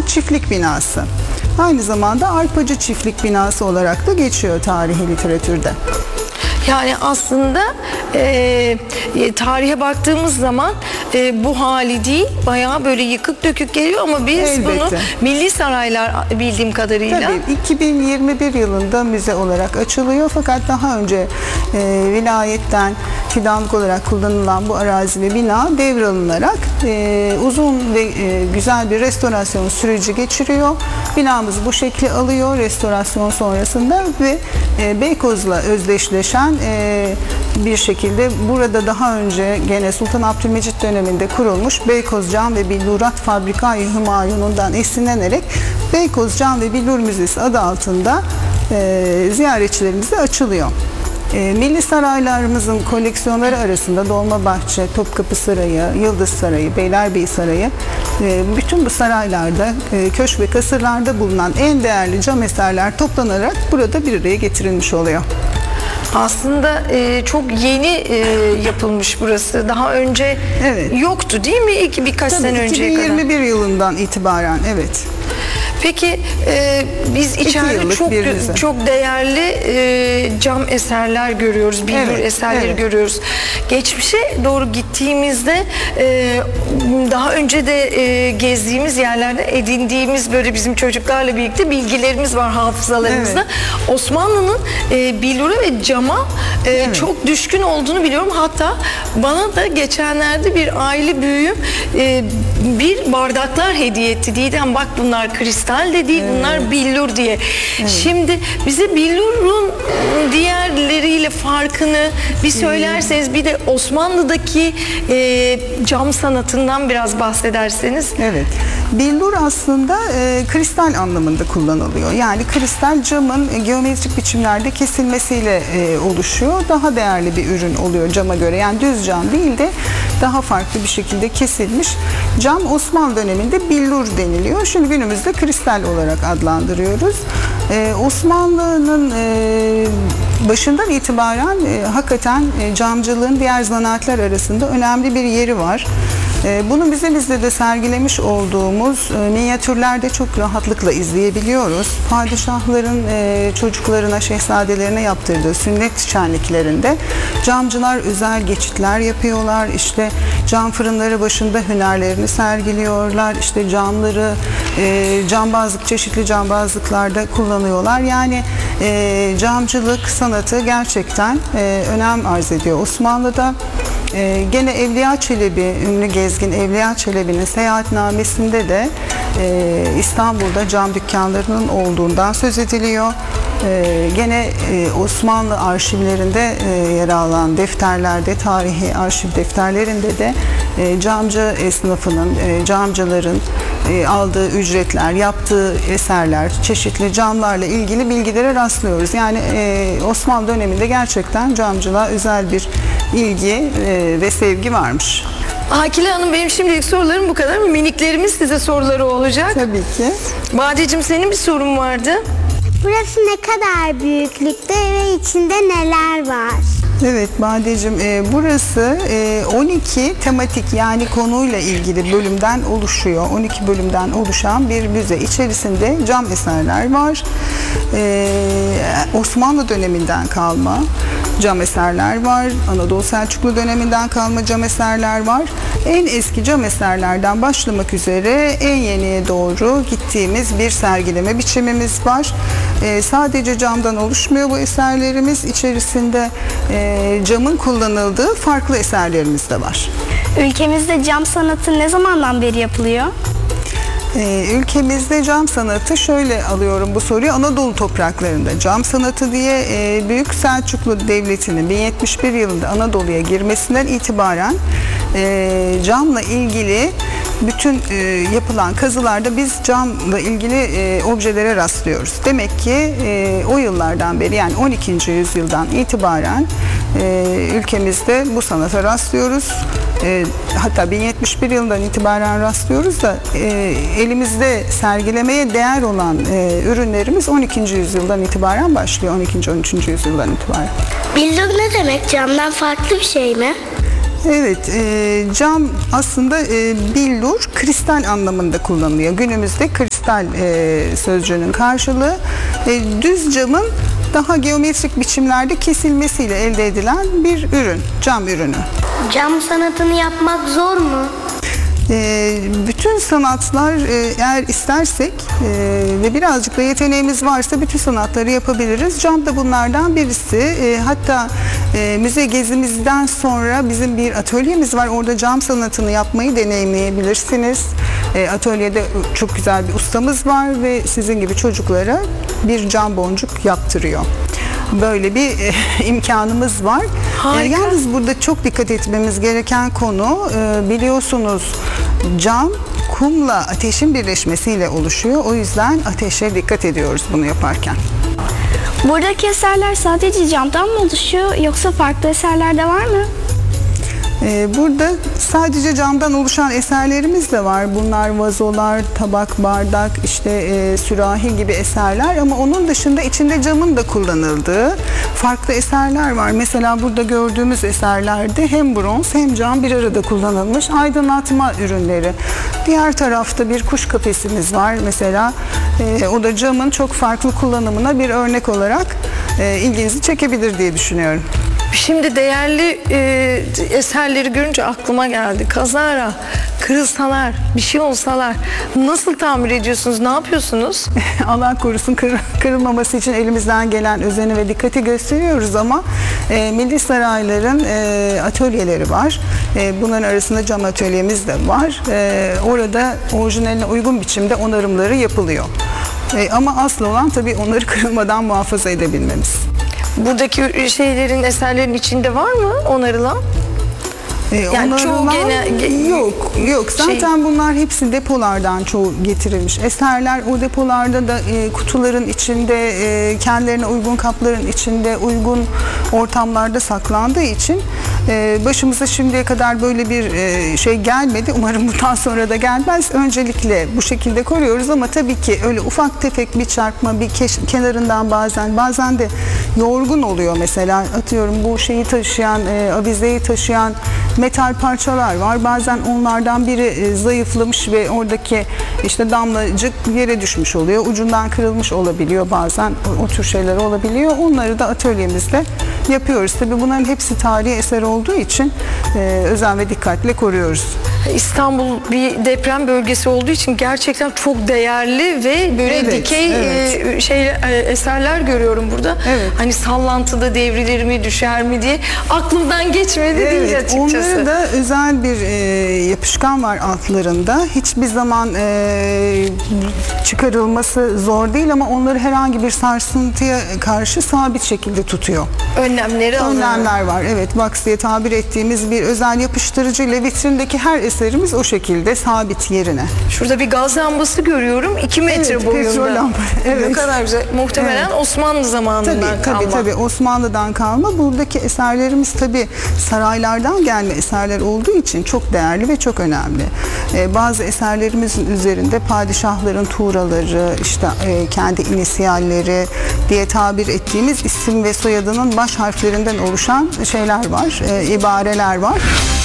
çiftlik binası. Aynı zamanda Arpacı Çiftlik Binası olarak da geçiyor tarihi literatürde. Yani aslında tarihe baktığımız zaman bu hali değil, bayağı böyle yıkık dökük geliyor ama biz Elbette. bunu Milli Saraylar bildiğim kadarıyla. Tabii 2021 yılında müze olarak açılıyor, fakat daha önce vilayetten fidanlık olarak kullanılan bu arazi ve bina devralınarak uzun ve güzel bir restorasyon süreci geçiriyor. Binamız bu şekli alıyor restorasyon sonrasında ve Beykoz'la özdeşleşen bir şekilde burada daha önce gene Sultan Abdülmecit döneminde kurulmuş Beykoz Cam ve Billurat Fabrika-i Hümayun'undan esinlenerek Beykoz Cam ve Billur Müzesi adı altında ziyaretçilerimize açılıyor. Milli saraylarımızın koleksiyonları arasında Dolmabahçe, Topkapı Sarayı, Yıldız Sarayı, Beylerbeyi Sarayı, bütün bu saraylarda, köşk ve kasırlarda bulunan en değerli cam eserler toplanarak burada bir araya getirilmiş oluyor. Aslında çok yeni yapılmış burası. Daha önce yoktu değil mi? Birkaç sene önceye kadar. 2021 yılından itibaren evet. Peki biz içeride çok değerli cam eserler görüyoruz, billur eserleri görüyoruz. Geçmişe doğru gittiğimizde daha önce de gezdiğimiz yerlerde edindiğimiz böyle bizim çocuklarla birlikte bilgilerimiz var hafızalarımızda. Osmanlı'nın billura ve cama çok düşkün olduğunu biliyorum. Hatta bana da geçenlerde bir aile büyüğüm bir bardaklar hediye etti. Didem bak bunlar kristal de değil, bunlar billur diye. Şimdi bize billurun diğerleriyle farkını bir söylerseniz, bir de Osmanlı'daki cam sanatından biraz bahsederseniz. Evet. Billur aslında kristal anlamında kullanılıyor. Yani kristal camın geometrik biçimlerde kesilmesiyle oluşuyor. Daha değerli bir ürün oluyor cama göre. Yani düz cam değil de daha farklı bir şekilde kesilmiş. Cam Osmanlı döneminde billur deniliyor. Şimdi günümüzde kristal olarak adlandırıyoruz. Osmanlı'nın başından itibaren hakikaten camcılığın diğer zanaatlar arasında önemli bir yeri var. Bunu müzemizde de sergilemiş olduğumuz minyatürlerde çok rahatlıkla izleyebiliyoruz. Padişahların çocuklarına, şehzadelerine yaptırdığı sünnet şenliklerinde camcılar özel geçitler yapıyorlar. İşte cam fırınları başında hünerlerini sergiliyorlar. İşte camları cambazlık, çeşitli cambazlıklarda kullanıyorlar. Yani camcılık sanatı gerçekten önem arz ediyor Osmanlı'da. Gene Evliya Çelebi, ünlü gezgin Evliya Çelebi'nin seyahatnamesinde de İstanbul'da cam dükkanlarının olduğundan söz ediliyor. Gene Osmanlı arşivlerinde yer alan defterlerde, tarihi arşiv defterlerinde de camcı esnafının, camcıların aldığı ücretler, yaptığı eserler, çeşitli camlarla ilgili bilgilere rastlıyoruz. Yani Osmanlı döneminde gerçekten camcılığa özel bir ilgi ve sevgi varmış. Akile Hanım, benim şimdilik sorularım bu kadar. Miniklerimiz size soruları olacak. Tabii ki. Badeciğim, senin bir sorun vardı. Burası ne kadar büyüklükte ve içinde neler var? Evet Badeciğim, burası 12 tematik, yani konuyla ilgili bölümden oluşuyor. 12 bölümden oluşan bir müze. İçerisinde cam eserler var. Osmanlı döneminden kalma cam eserler var. Anadolu Selçuklu döneminden kalma cam eserler var. En eski cam eserlerden başlamak üzere en yeniye doğru gittiğimiz bir sergileme biçimimiz var. Sadece camdan oluşmuyor bu eserlerimiz. İçerisinde camın kullanıldığı farklı eserlerimiz de var. Ülkemizde cam sanatı ne zamandan beri yapılıyor? Ülkemizde cam sanatı, şöyle alıyorum bu soruyu, Anadolu topraklarında cam sanatı diye Büyük Selçuklu Devleti'nin 1071 yılında Anadolu'ya girmesinden itibaren camla ilgili bütün yapılan kazılarda biz camla ilgili objelere rastlıyoruz. Demek ki o yıllardan beri, yani 12. yüzyıldan itibaren ülkemizde bu sanata rastlıyoruz. Hatta 1071 yılından itibaren rastlıyoruz da elimizde sergilemeye değer olan ürünlerimiz 12. yüzyıldan itibaren başlıyor. 12. 13. yüzyıldan itibaren. Billur ne demek? Camdan farklı bir şey mi? Evet, cam aslında billur, kristal anlamında kullanılıyor. Günümüzde kristal sözcüğünün karşılığı düz camın daha geometrik biçimlerde kesilmesiyle elde edilen bir ürün, cam ürünü. Cam sanatını yapmak zor mu? Bütün sanatlar eğer istersek ve birazcık da yeteneğimiz varsa bütün sanatları yapabiliriz. Cam da bunlardan birisi. Hatta müze gezimizden sonra bizim bir atölyemiz var. Orada cam sanatını yapmayı deneyimleyebilirsiniz. Atölyede çok güzel bir ustamız var ve sizin gibi çocuklara bir cam boncuk yaptırıyor. Böyle bir imkanımız var. Yalnız burada çok dikkat etmemiz gereken konu, biliyorsunuz cam kumla ateşin birleşmesiyle oluşuyor. O yüzden ateşe dikkat ediyoruz bunu yaparken. Buradaki eserler sadece camdan mı oluşuyor yoksa farklı eserler de var mı? Burada sadece camdan oluşan eserlerimiz de var. Bunlar vazolar, tabak, bardak, işte sürahi gibi eserler ama onun dışında içinde camın da kullanıldığı farklı eserler var. Mesela burada gördüğümüz eserlerde hem bronz hem cam bir arada kullanılmış aydınlatma ürünleri. Diğer tarafta bir kuş kafesimiz var mesela. O da camın çok farklı kullanımına bir örnek olarak ilginizi çekebilir diye düşünüyorum. Şimdi değerli eserleri görünce aklıma geldi. Kazara kırılsalar, bir şey olsalar nasıl tamir ediyorsunuz, ne yapıyorsunuz? Allah korusun kırılmaması için elimizden gelen özeni ve dikkati gösteriyoruz ama Milli Sarayların atölyeleri var. Bunların arasında cam atölyemiz de var. Orada orijinaline uygun biçimde onarımları yapılıyor. Ama asıl olan tabii onları kırılmadan muhafaza edebilmemiz. Buradaki şeylerin, eserlerin içinde var mı onarılan? Yani çoğu yok. Zaten bunlar hepsi depolardan çoğu getirilmiş eserler. O depolarda da kutuların içinde, kendilerine uygun kapların içinde, uygun ortamlarda saklandığı için başımıza şimdiye kadar böyle bir şey gelmedi. Umarım bundan sonra da gelmez. Öncelikle bu şekilde koruyoruz ama tabii ki öyle ufak tefek bir çarpma, bir kenarından bazen de yorgun oluyor mesela. Atıyorum bu şeyi taşıyan, avizeyi taşıyan metal parçalar var. Bazen onlardan biri zayıflamış ve oradaki işte damlacık yere düşmüş oluyor. Ucundan kırılmış olabiliyor bazen. O tür şeyler olabiliyor. Onları da atölyemizde yapıyoruz. Tabii bunların hepsi tarihi eser olduğu için özen ve dikkatle koruyoruz. İstanbul bir deprem bölgesi olduğu için gerçekten çok değerli ve böyle dikey eserler görüyorum burada. Evet. Hani sallantıda devrilir mi, düşer mi diye aklımdan geçmedi değil açıkçası. Onlara da özel bir yapışkan var altlarında. Hiçbir zaman çıkarılması zor değil ama onları herhangi bir sarsıntıya karşı sabit şekilde tutuyor. Önlemler var. Evet, box diye tabir ettiğimiz bir özel yapıştırıcı ile vitrindeki her eserimiz o şekilde sabit yerine. Şurada bir gaz lambası görüyorum. 2 metre boyunda. Petrol lamba. Evet. Ne kadar güzel. Muhtemelen Osmanlı zamanından kalma. Tabii Osmanlı'dan kalma. Buradaki eserlerimiz tabii saraylardan gelme eserler olduğu için çok değerli ve çok önemli. Bazı eserlerimizin üzerinde padişahların tuğraları, işte kendi inisiyalleri diye tabir ettiğimiz isim ve soyadının baş harflerinden oluşan şeyler var, ibareler var.